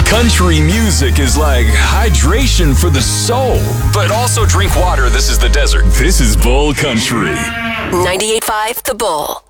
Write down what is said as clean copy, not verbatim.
Country music is like hydration for the soul. But also drink water. This is the desert. This is Bull Country. 98.5 The Bull.